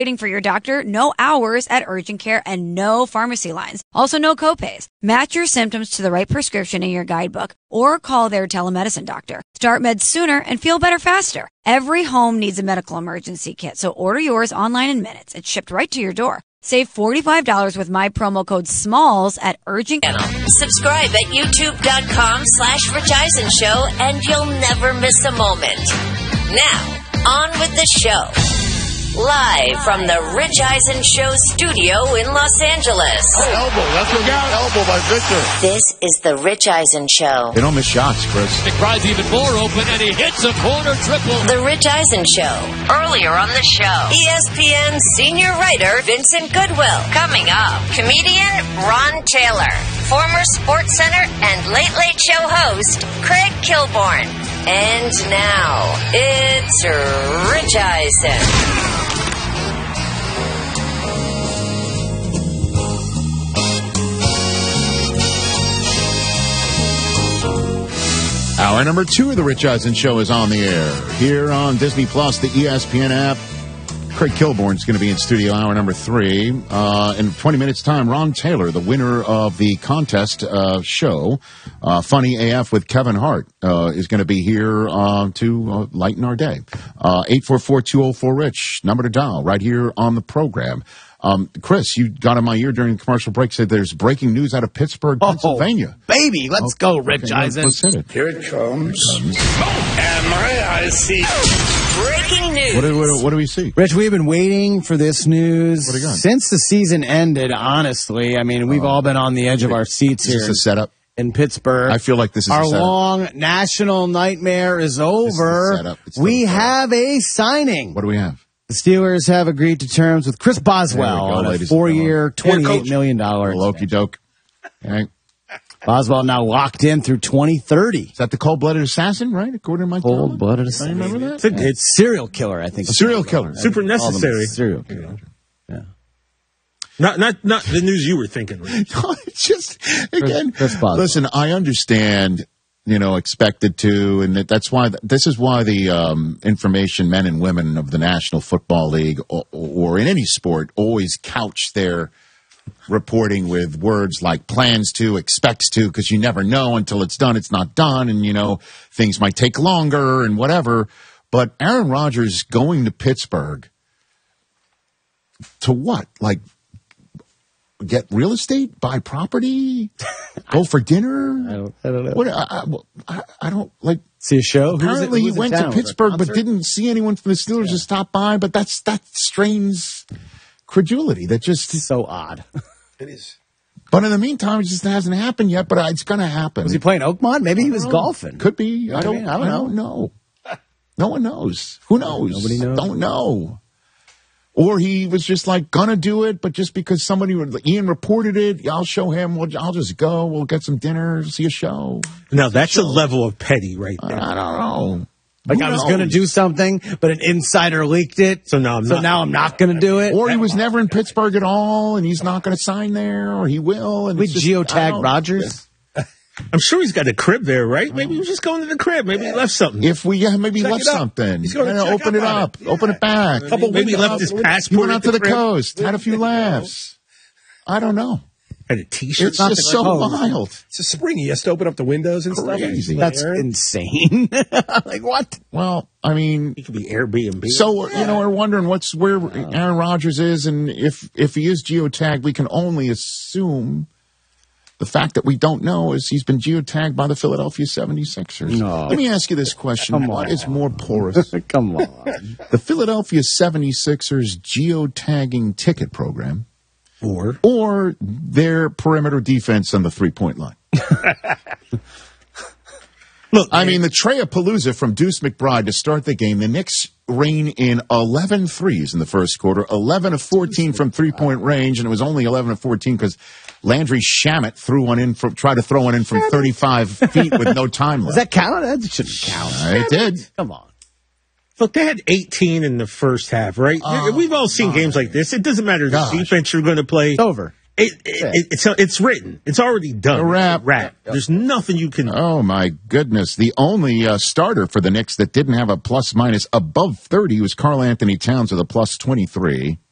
Waiting for your doctor, no hours at urgent care, and no pharmacy lines. Also, no copays. Match your symptoms to the right prescription in your guidebook or call their telemedicine doctor. Start meds sooner and feel better faster. Every home needs a medical emergency kit, so order yours online in minutes. It's shipped right to your door. Save $45 with my promo code SMALLS at Urgent Channel. Subscribe at youtube.com/Rich Eisen Show and you'll never miss a moment. Now, on with the show. Live from the Rich Eisen Show studio in Los Angeles. Elbow. That's what got elbow by Victor. This is the Rich Eisen Show. They don't miss shots, Chris. McBride's even more open, and he hits a corner triple. The Rich Eisen Show. Earlier on the show, ESPN senior writer Vincent Goodwill. Coming up, comedian Ron Taylor. Former SportsCenter and Late Late Show host Craig Kilborn. And now, it's Rich Eisen. Hour number 2 of the Rich Eisen Show is on the air. Here on Disney Plus, the ESPN app. Craig Kilborn's going to be in studio hour number 3. In 20 minutes' time, Ron Taylor, the winner of the contest show, Funny AF with Kevin Hart, is going to be here to lighten our day. 844-204-RICH, number to dial, right here on the program. Chris, you got in my ear during the commercial break, said there's breaking news out of Pittsburgh, Pennsylvania. Baby, let's go, Rich Eisen. Let's hit it. Here it comes. And my eyes see. Breaking news. What do we see? Rich, we've been waiting for this news What do you got? since the season ended, honestly. I mean, we've all been on the edge of our seats Is here this a setup? in Pittsburgh. I feel like this is our a setup. long national nightmare is over. setup. It's We the setup. have a signing. What do we have? The Steelers have agreed to terms with Chris Boswell There we go, on a ladies and 4-year, $28 million. Okey doke. Okay. Boswell now locked in through 2030. Is that the cold-blooded assassin, right? According to Mike Tomlin? Cold-blooded I assassin. remember that. It's serial killer, I think. A serial killer. Super necessary. Serial killer. Not the news you were thinking. It's just, again, Chris Boswell. listen, I understand, expected to, and that's why, this is why the information men and women of the National Football League or in any sport always couch their reporting with words like plans to, expects to, because you never know until it's done, it's not done, and, things might take longer and whatever. But Aaron Rodgers going to Pittsburgh to what? Like, get real estate, buy property, go for dinner? I don't know. What? I don't like. See a show? Apparently, he Who's in went to town? Pittsburgh, but Concert? didn't see anyone from the Steelers to stop by. But that strains credulity. That just So odd. It is. But in the meantime, it just hasn't happened yet. But it's going to happen. Was he playing Oakmont? Maybe he was golfing. Could be. know what I mean? I don't know. No one knows. Who knows? Nobody knows. Don't know. Or he was just like gonna do it, but just because Ian reported it, I'll show him. I'll just go. We'll get some dinner, see a show. Now, that's a level of petty right there. I don't know. Like Who I was knows? going to do something, but an insider leaked it. So now I'm not going to do it. Or he was never in Pittsburgh at all, and he's not going to sign there, or he will. And We it's just- geotag Rodgers. I'm sure he's got a crib there, right? Maybe he was just going to the crib. Maybe he left something. If we maybe Check left it up. something, He's gonna check open up it on up, it. open it back. Maybe he left his passport. He went at out to the crib. coast, had a few laughs. I don't know. Had a T-shirt. It's just so wild. It's a spring. He has to open up the windows and Crazy. stuff. That's insane. Like what? Well, I mean, He could be Airbnb. so we're wondering where Aaron Rodgers is, and if he is geotagged, we can only assume. The fact that we don't know is he's been geotagged by the Philadelphia 76ers. No. Let me ask you this question. Come What on. is more porous? Come on. The Philadelphia 76ers geotagging ticket program or their perimeter defense on the three-point line? Look, I mean, the Treapalooza from Deuce McBride to start the game. The Knicks reign in 11 threes in the first quarter, 11 of 14 from three-point range, and it was only 11 of 14 because Landry Shamet tried to throw one in from 35 feet with no time Does left. that count? That shouldn't count. It did. Come on. Look, they had 18 in the first half, right? We've all seen games like this. It doesn't matter the Gosh. defense you're going to play. It's over. It's written. It's already done. A wrap. It's a wrap. There's nothing you can. Oh, my goodness. The only starter for the Knicks that didn't have a plus-minus above 30 was Karl Anthony Towns with a plus 23.